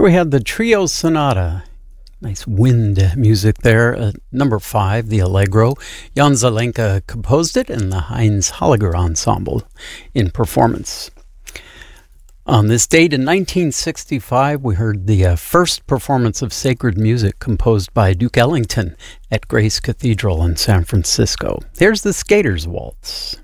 we had the Trio Sonata. Nice wind music there. Number 5, the Allegro. Jan Zelenka composed it, and the Heinz Holliger Ensemble in performance. On this date in 1965, we heard the first performance of sacred music composed by Duke Ellington at Grace Cathedral in San Francisco. Here's the Skaters Waltz.